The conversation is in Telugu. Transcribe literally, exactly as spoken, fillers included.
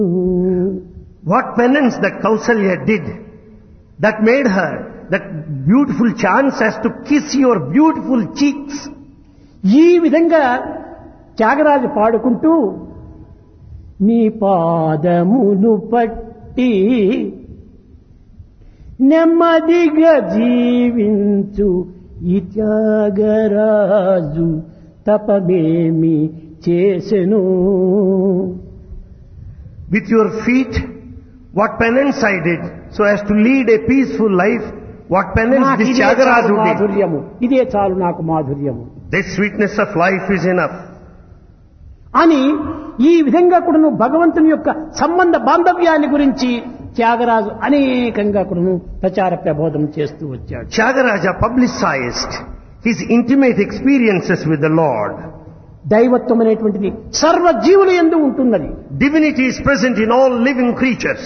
What penance that Kausalya did that made her that beautiful chance as to kiss your beautiful cheeks. ఈ విధంగా త్యాగరాజు పాడుకుంటూ నీ పాదమును పట్టి నెమ్మదిగా జీవించు ఈ త్యాగరాజు తపమేమి చేసెను. With your feet, what penance I did so as to lead a peaceful life. What penance this Tyagaraja did. ఇదే చాలు నాకు మాధుర్యము. This sweetness of life is enough. అని ఈ విధంగా కూడాను భగవంతుని యొక్క సంబంధ బాంధవ్యాన్ని గురించి త్యాగరాజు అనేకంగా కూడాను ప్రచార ప్రబోధం చేస్తూ వచ్చాడు. Tyagaraja publicized his intimate experiences with the Lord. దైవత్వం అనేటువంటిది సర్వ జీవుల యందు ఉంటున్నది. Divinity is present in all living creatures.